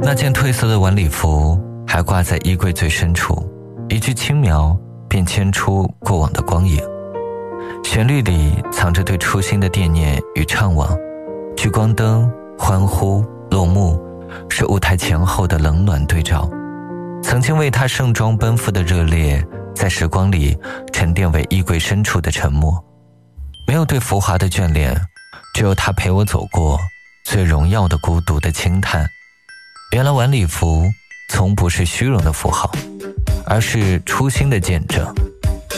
那件褪色的晚礼服还挂在衣柜最深处，一句轻描便牵出过往的光影。旋律里藏着对初心的惦念与怅惘，聚光灯、欢呼、落幕，是舞台前后的冷暖对照。曾经为他盛装奔赴的热烈，在时光里沉淀为衣柜深处的沉默。没有对浮华的眷恋，只有他陪我走过最荣耀的孤独的轻叹。原来晚礼服从不是虚荣的符号，而是初心的见证。